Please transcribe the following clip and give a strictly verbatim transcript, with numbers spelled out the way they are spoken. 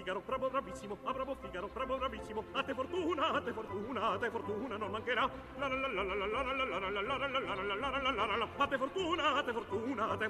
Figaro, bravo bravissimo, a bravo Figaro, bravo bravissimo, a te fortuna, a te fortuna, a te fortuna non mancherà. La la la la la la la la la la la la la la la la la la la. A te fortuna, a te fortuna, a te